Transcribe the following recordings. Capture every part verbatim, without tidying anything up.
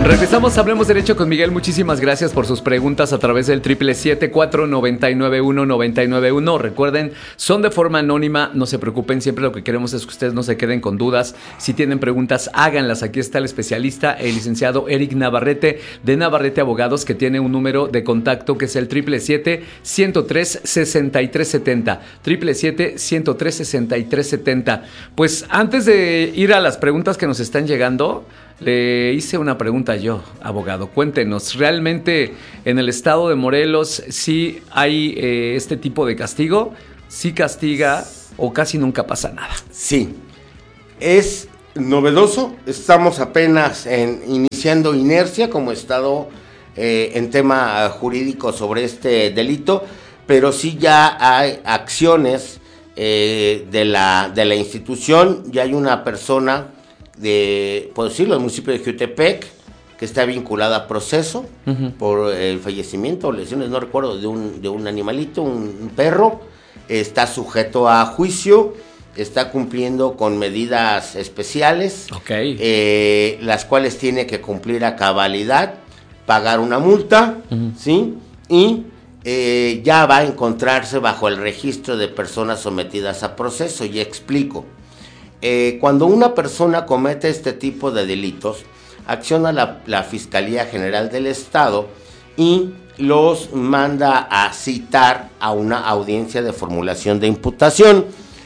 Regresamos, Hablemos Derecho con Miguel. Muchísimas gracias por sus preguntas a través del triple siete cuatro nueve nueve uno nueve nueve uno. Recuerden, son de forma anónima, no se preocupen, siempre lo que queremos es que ustedes no se queden con dudas. Si tienen preguntas, háganlas. Aquí está el especialista, el licenciado Eric Navarrete, de Navarrete Abogados, que tiene un número de contacto que es el triple siete ciento tres sesenta y tres setenta. triple siete ciento tres sesenta y tres setenta. Pues antes de ir a las preguntas que nos están llegando, le hice una pregunta yo, abogado. Cuéntenos, ¿realmente en el estado de Morelos sí hay eh, este tipo de castigo? ¿Sí castiga o casi nunca pasa nada? Sí, es novedoso. Estamos apenas en, iniciando inercia como estado eh, en tema jurídico sobre este delito, pero sí ya hay acciones eh, de, la, de la institución. Ya hay una persona de, puedo decirlo, del municipio de Jiutepec, que está vinculada a proceso uh-huh. por el fallecimiento o lesiones, no recuerdo, de un, de un animalito, un, un perro. Está sujeto a juicio, está cumpliendo con medidas especiales, okay. eh, las cuales tiene que cumplir a cabalidad, pagar una multa, uh-huh. ¿sí? Y eh, ya va a encontrarse bajo el registro de personas sometidas a proceso. Y explico. Eh, cuando una persona comete este tipo de delitos, acciona la, la Fiscalía General del Estado y los manda a citar a una audiencia de formulación de imputación.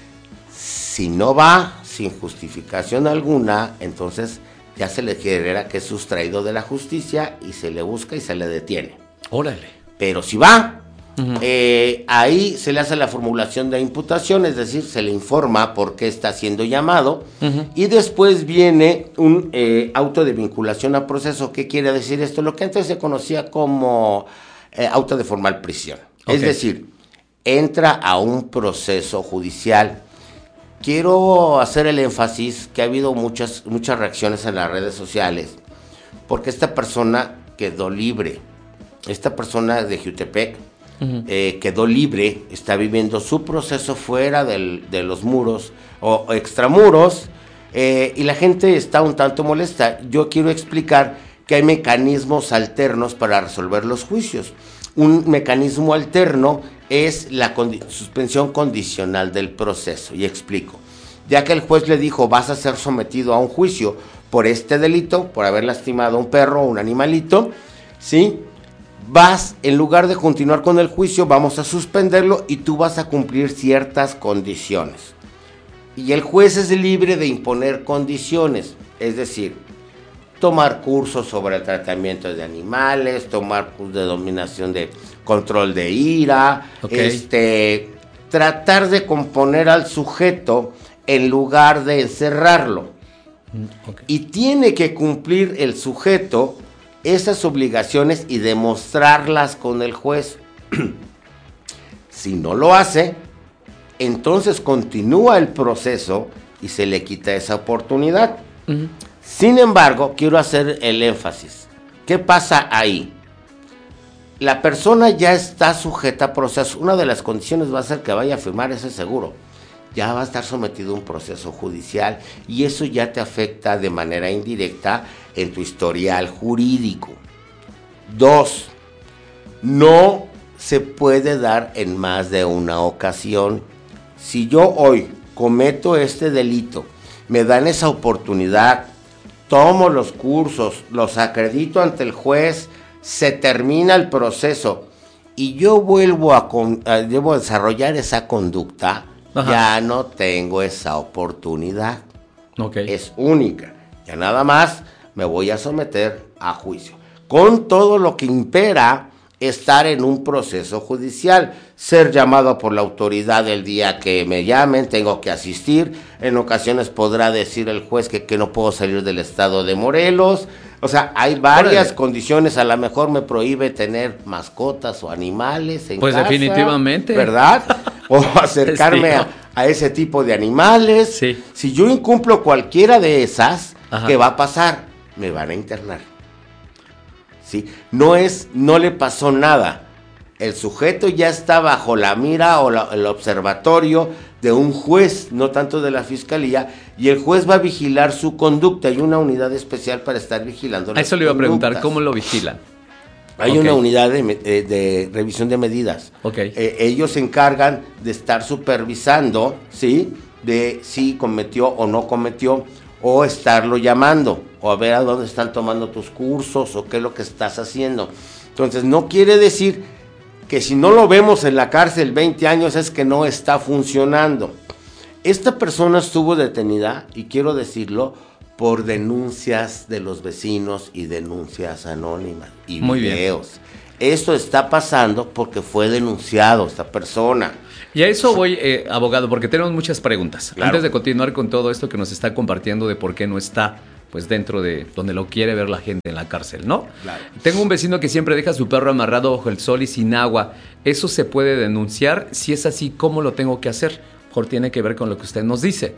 Si no va sin justificación alguna, entonces ya se le genera que es sustraído de la justicia y se le busca y se le detiene. Órale. Pero si va, Uh-huh. Eh, ahí se le hace la formulación de imputación, es decir, se le informa por qué está siendo llamado, uh-huh. y después viene un eh, auto de vinculación a proceso. ¿Qué quiere decir esto? Lo que antes se conocía como eh, auto de formal prisión. Okay. Es decir, entra a un proceso judicial. Quiero hacer el énfasis que ha habido muchas, muchas reacciones en las redes sociales, porque esta persona quedó libre. Esta persona de Jiutepec Uh-huh. Eh, quedó libre, está viviendo su proceso fuera del, de los muros o, o extramuros, eh, y la gente está un tanto molesta. Yo quiero explicar que hay mecanismos alternos para resolver los juicios. Un mecanismo alterno es la condi- suspensión condicional del proceso, y explico. Ya que el juez le dijo, vas a ser sometido a un juicio por este delito, por haber lastimado a un perro o un animalito, ¿sí? Vas, en lugar de continuar con el juicio, vamos a suspenderlo y tú vas a cumplir ciertas condiciones. Y el juez es libre de imponer condiciones, es decir, tomar cursos sobre el tratamiento de animales, tomar cursos de dominación de control de ira, okay. este, tratar de componer al sujeto en lugar de encerrarlo. Okay. Y tiene que cumplir el sujeto esas obligaciones y demostrarlas con el juez. Si no lo hace, entonces continúa el proceso y se le quita esa oportunidad. Uh-huh. Sin embargo, quiero hacer el énfasis. ¿Qué pasa ahí? La persona ya está sujeta a proceso. Una de las condiciones va a ser que vaya a firmar ese seguro. Ya va a estar sometido a un proceso judicial y eso ya te afecta de manera indirecta en tu historial jurídico. Dos, no se puede dar en más de una ocasión. Si yo hoy cometo este delito, me dan esa oportunidad, tomo los cursos, los acredito ante el juez, se termina el proceso y yo vuelvo a, a, debo desarrollar esa conducta, Ajá. ya no tengo esa oportunidad. Okay. Es única. Ya nada más me voy a someter a juicio. Con todo lo que impera estar en un proceso judicial, ser llamado por la autoridad el día que me llamen, tengo que asistir. En ocasiones podrá decir el juez que, que no puedo salir del estado de Morelos. O sea, hay varias Órale. condiciones, a lo mejor me prohíbe tener mascotas o animales en pues casa. Pues definitivamente. ¿Verdad? O acercarme sí, no. a, a ese tipo de animales. Sí. Si yo incumplo cualquiera de esas, Ajá. ¿qué va a pasar? Me van a internar. ¿Sí? No es, no le pasó nada. El sujeto ya está bajo la mira o la, el observatorio de un juez, no tanto de la fiscalía, y el juez va a vigilar su conducta. Hay una unidad especial para estar vigilando las Eso le iba a preguntar, conductas. ¿cómo lo vigilan? Hay okay. una unidad de, de, de revisión de medidas. Okay. Eh, ellos se encargan de estar supervisando, ¿sí? De si cometió o no cometió, o estarlo llamando, o a ver a dónde están tomando tus cursos, o qué es lo que estás haciendo. Entonces, no quiere decir que si no lo vemos en la cárcel veinte años es que no está funcionando. Esta persona estuvo detenida, y quiero decirlo, por denuncias de los vecinos y denuncias anónimas y Muy videos. Bien. Esto está pasando porque fue denunciado esta persona. Y a eso voy, eh, abogado, porque tenemos muchas preguntas. Claro. Antes de continuar con todo esto que nos está compartiendo de por qué no está pues dentro de donde lo quiere ver la gente en la cárcel, ¿no? Claro. Tengo un vecino que siempre deja a su perro amarrado bajo el sol y sin agua. ¿Eso se puede denunciar? Si es así, ¿cómo lo tengo que hacer? Mejor tiene que ver con lo que usted nos dice.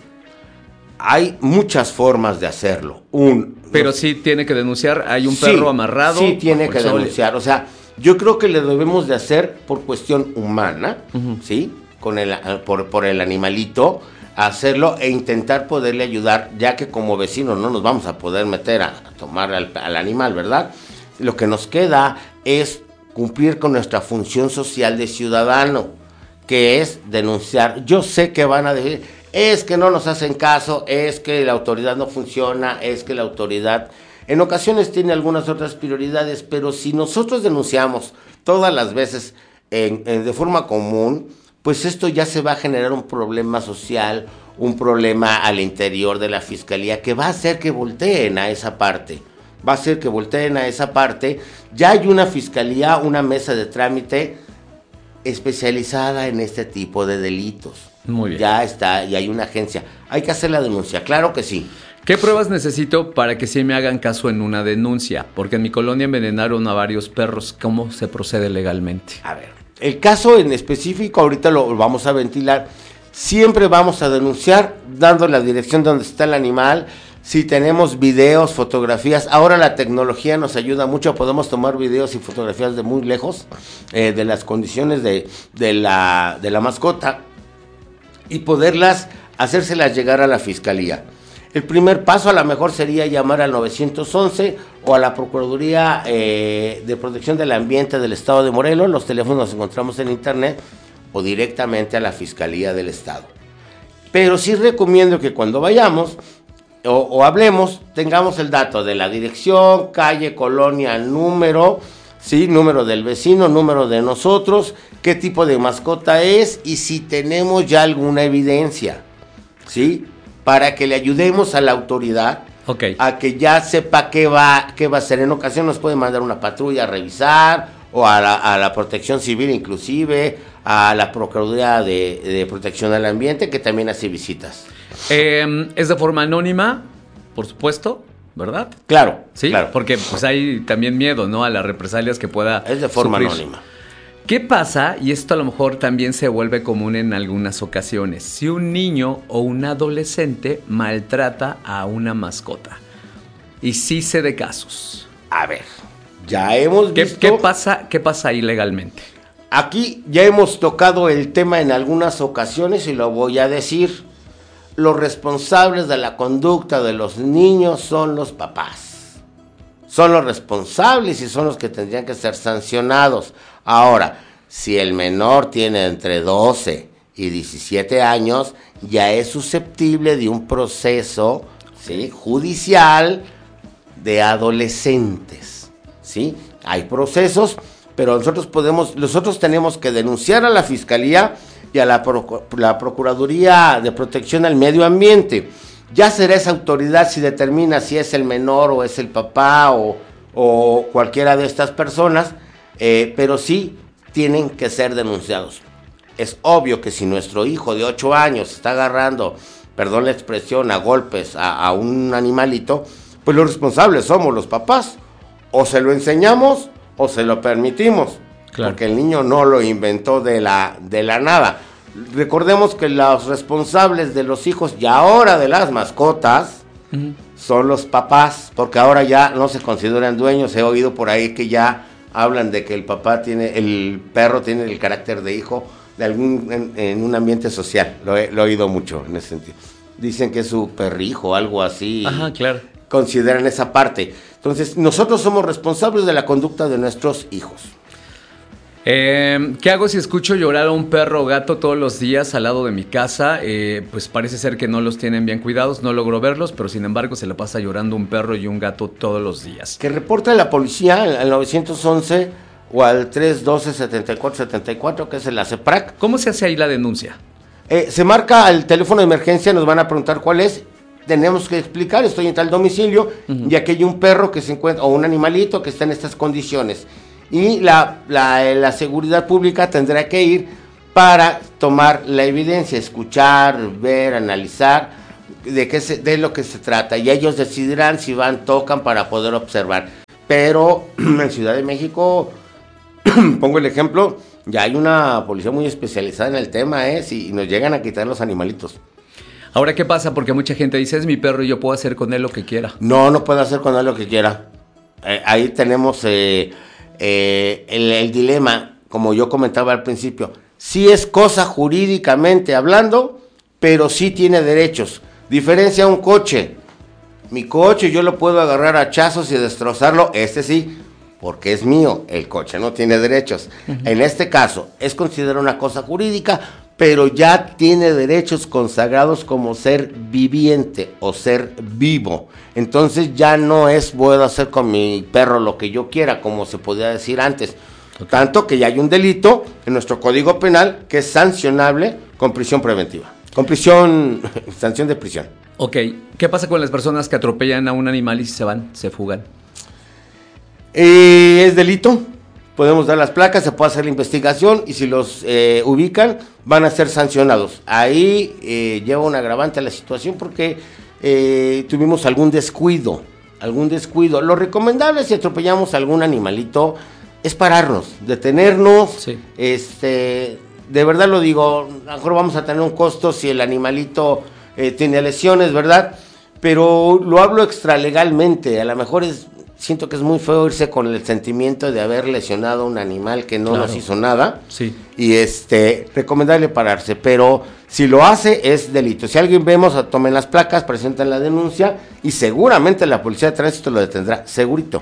Hay muchas formas de hacerlo. Un, Pero sí tiene que denunciar, hay un perro sí, amarrado. Sí, tiene que sol. denunciar. O sea, yo creo que le debemos de hacer por cuestión humana, uh-huh. ¿sí? Con el, por, por el animalito, hacerlo e intentar poderle ayudar, ya que como vecinos no nos vamos a poder meter a, a tomar al, al animal, ¿verdad? Lo que nos queda es cumplir con nuestra función social de ciudadano, que es denunciar. Yo sé que van a decir, es que no nos hacen caso, es que la autoridad no funciona, es que la autoridad en ocasiones tiene algunas otras prioridades, pero si nosotros denunciamos todas las veces en, en, de forma común, pues esto ya se va a generar un problema social, un problema al interior de la fiscalía que va a hacer que volteen a esa parte, va a hacer que volteen a esa parte. Ya hay una fiscalía, una mesa de trámite especializada en este tipo de delitos. Muy bien. Ya está, y hay una agencia. Hay que hacer la denuncia, claro que sí. ¿Qué pruebas necesito para que sí me hagan caso en una denuncia? Porque en mi colonia envenenaron a varios perros. ¿Cómo se procede legalmente? A ver, el caso en específico, ahorita lo vamos a ventilar. Siempre vamos a denunciar dando la dirección donde está el animal. Si tenemos videos, fotografías, ahora la tecnología nos ayuda mucho, podemos tomar videos y fotografías de muy lejos, eh, de las condiciones de, de, la, de la mascota, y poderlas, hacérselas llegar a la fiscalía. El primer paso a lo mejor sería llamar al nueve once o a la Procuraduría eh, de Protección del Ambiente del Estado de Morelos, los teléfonos los encontramos en internet, o directamente a la Fiscalía del Estado. Pero sí recomiendo que cuando vayamos o, o hablemos, tengamos el dato de la dirección, calle, colonia, número, sí, número del vecino, número de nosotros, qué tipo de mascota es y si tenemos ya alguna evidencia, ¿sí? Para que le ayudemos a la autoridad okay. a que ya sepa qué va, qué va a hacer. En ocasión nos puede mandar una patrulla a revisar, o a la, a la Protección Civil inclusive, a la Procuraduría de, de Protección al Ambiente, que también hace visitas. Eh, es de forma anónima, por supuesto, ¿verdad? Claro, sí, claro. Porque pues hay también miedo, ¿no? A las represalias que pueda Es de forma sufrir. anónima. ¿Qué pasa? Y esto a lo mejor también se vuelve común en algunas ocasiones. Si un niño o un adolescente maltrata a una mascota. Y sí sé de casos. A ver, ya hemos visto... ¿Qué, qué pasa, qué pasa ahí legalmente? Aquí ya hemos tocado el tema en algunas ocasiones y lo voy a decir. Los responsables de la conducta de los niños son los papás. Son los responsables y son los que tendrían que ser sancionados. Ahora, si el menor tiene entre doce y diecisiete años, ya es susceptible de un proceso, ¿sí?, judicial de adolescentes, ¿sí? Hay procesos, pero nosotros podemos, nosotros tenemos que denunciar a la Fiscalía y a la, Pro, la Procuraduría de Protección al Medio Ambiente. Ya será esa autoridad si determina si es el menor o es el papá o, o cualquiera de estas personas, eh, pero sí tienen que ser denunciados. Es obvio que si nuestro hijo de ocho años está agarrando, perdón la expresión, a golpes a, a un animalito, pues los responsables somos los papás. O se lo enseñamos o se lo permitimos. Claro. Porque el niño no lo inventó de la, de la nada. Recordemos que los responsables de los hijos y ahora de las mascotas uh-huh. son los papás, porque ahora ya no se consideran dueños. He oído por ahí que ya hablan de que el papá tiene, el perro tiene el carácter de hijo de algún, en, en un ambiente social, lo he, lo he oído mucho en ese sentido. Dicen que es su perrijo, algo así. Ajá, claro. Consideran esa parte. Entonces, nosotros somos responsables de la conducta de nuestros hijos. Eh, ¿Qué hago si escucho llorar a un perro o gato todos los días al lado de mi casa? Eh, pues parece ser que no los tienen bien cuidados, no logro verlos, pero sin embargo se le pasa llorando un perro y un gato todos los días. Que reporte a la policía al nueve once o al tres doce setenta y cuatro setenta y cuatro, que es el ACEPRAC. ¿Cómo se hace ahí la denuncia? Eh, se marca al teléfono de emergencia, nos van a preguntar cuál es. Tenemos que explicar, estoy en tal domicilio, uh-huh. y aquí hay un perro que se encuentra, o un animalito que está en estas condiciones. Y la, la, la seguridad pública tendrá que ir para tomar la evidencia, escuchar, ver, analizar de qué se, de lo que se trata. Y ellos decidirán si van, tocan para poder observar. Pero en Ciudad de México, pongo el ejemplo, ya hay una policía muy especializada en el tema, ¿eh? Si nos llegan a quitar los animalitos. Ahora, ¿qué pasa? Porque mucha gente dice, es mi perro y yo puedo hacer con él lo que quiera. No, no puede hacer con él lo que quiera. Eh, ahí tenemos eh, eh, el, el dilema, como yo comentaba al principio. Sí es cosa jurídicamente hablando, pero sí tiene derechos. Diferencia a un coche. Mi coche yo lo puedo agarrar a hachazos y destrozarlo, este sí, porque es mío. El coche no tiene derechos. Uh-huh. En este caso, es considerado una cosa jurídica, pero ya tiene derechos consagrados como ser viviente o ser vivo. Entonces ya no es puedo hacer con mi perro lo que yo quiera, como se podía decir antes. Okay. Tanto que ya hay un delito en nuestro Código Penal que es sancionable con prisión preventiva. Con prisión, sanción de prisión. Ok, ¿qué pasa con las personas que atropellan a un animal y se van, se fugan? Eh, es delito. Podemos dar las placas, se puede hacer la investigación y si los eh, ubican van a ser sancionados. Ahí eh, lleva un agravante a la situación porque eh, tuvimos algún descuido, algún descuido. Lo recomendable si atropellamos a algún animalito es pararnos, detenernos. Sí. Este, de verdad lo digo, a lo mejor vamos a tener un costo si el animalito eh, tiene lesiones, ¿verdad? Pero lo hablo extralegalmente, a lo mejor es... Siento que es muy feo irse con el sentimiento de haber lesionado a un animal que no claro. nos hizo nada. Sí. Y este, recomendable pararse, pero si lo hace es delito. Si alguien vemos, tomen las placas, presenten la denuncia y seguramente la policía de tránsito lo detendrá, segurito.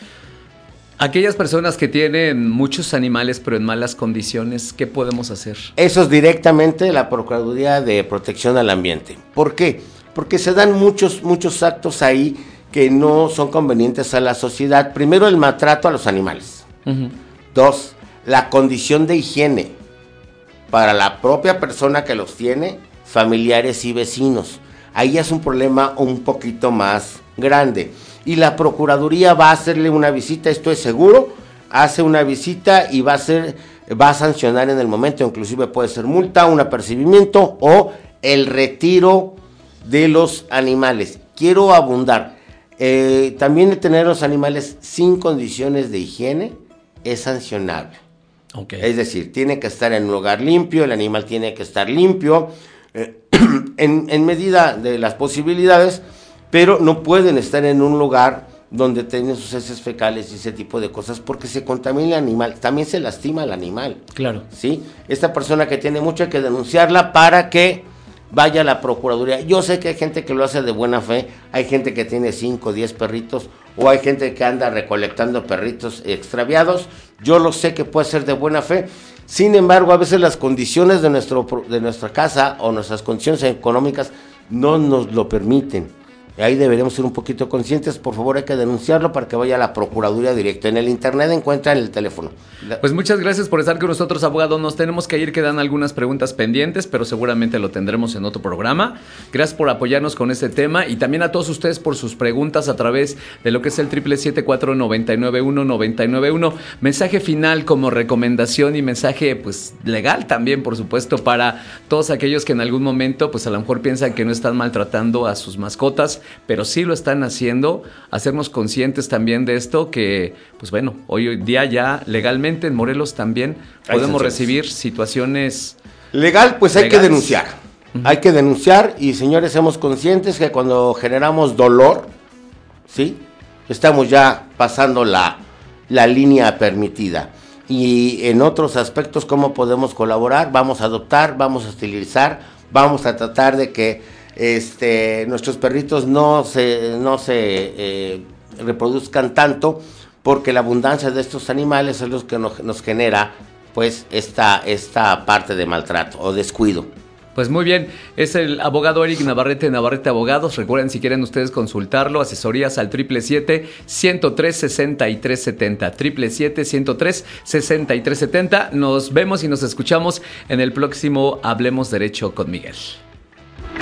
Aquellas personas que tienen muchos animales pero en malas condiciones, ¿qué podemos hacer? Eso es directamente la Procuraduría de Protección al Ambiente. ¿Por qué? Porque se dan muchos, muchos actos ahí que no son convenientes a la sociedad. Primero, el maltrato a los animales. Uh-huh. Dos, la condición de higiene para la propia persona que los tiene, familiares y vecinos. Ahí es un problema un poquito más grande. Y la Procuraduría va a hacerle una visita, esto es seguro, hace una visita y va a hacer, va a sancionar en el momento, inclusive puede ser multa, un apercibimiento o el retiro de los animales. Quiero abundar. Eh, también el tener los animales sin condiciones de higiene es sancionable. Okay. Es decir, tiene que estar en un lugar limpio, el animal tiene que estar limpio, eh, en, en medida de las posibilidades, pero no pueden estar en un lugar donde tienen sus heces fecales y ese tipo de cosas, porque se contamina el animal, también se lastima al animal. Claro. ¿Sí? Esta persona que tiene mucho hay que denunciarla para que vaya a la Procuraduría. Yo sé que hay gente que lo hace de buena fe, hay gente que tiene cinco, diez perritos, o hay gente que anda recolectando perritos extraviados. Yo lo sé que puede ser de buena fe. Sin embargo, a veces las condiciones de, nuestro, de nuestra casa o nuestras condiciones económicas no nos lo permiten. Ahí deberíamos ser un poquito conscientes. Por favor, hay que denunciarlo para que vaya a la Procuraduría directo. En el internet encuentran el teléfono. Pues muchas gracias por estar con nosotros, abogado. Nos tenemos que ir, quedan algunas preguntas pendientes, pero seguramente lo tendremos en otro programa. Gracias por apoyarnos con este tema y también a todos ustedes por sus preguntas a través de lo que es el siete siete siete, cuatro nueve nueve uno, nueve nueve uno. Mensaje final como recomendación y mensaje pues legal también, por supuesto, para todos aquellos que en algún momento pues a lo mejor piensan que no están maltratando a sus mascotas, pero sí lo están haciendo. Hacernos conscientes también de esto, que pues bueno, hoy día ya legalmente en Morelos también podemos recibir situaciones legal, pues hay legales. que denunciar, uh-huh. hay que denunciar y señores, seamos conscientes que cuando generamos dolor, ¿sí? Estamos ya pasando la, la línea permitida. Y en otros aspectos, ¿cómo podemos colaborar? Vamos a adoptar, vamos a esterilizar, vamos a tratar de que este, nuestros perritos no se, no se eh, reproduzcan tanto, porque la abundancia de estos animales es lo que nos, nos genera pues esta, esta parte de maltrato o descuido. Pues muy bien, es el abogado Eric Navarrete, Navarrete Abogados. Recuerden, si quieren ustedes consultarlo, asesorías al siete siete siete, ciento tres, sesenta y tres setenta, siete siete siete, ciento tres, sesenta y tres setenta. Nos vemos y nos escuchamos en el próximo Hablemos Derecho con Miguel.